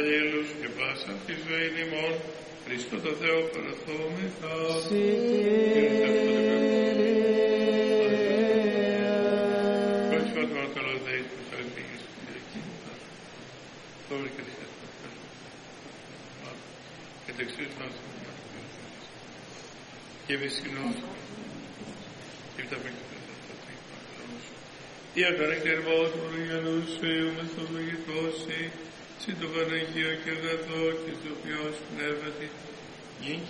Αγγέλους και πάσα τη ζωή ημών, Χριστό το Θεό παραθόμεθα. Χωρίς φάτμα το λαδέης που θα ελπίγεις στην διακίνητα, τώρα και τη χέρτα και τεξίως μας και βυσκηνός και τα πέκτα τα τρύπα η ακαρακερβός μου για νουσίου με στο λογιτώσει συν το Παναγίο και αγαθό και στο Υιός πνεύματι, νυν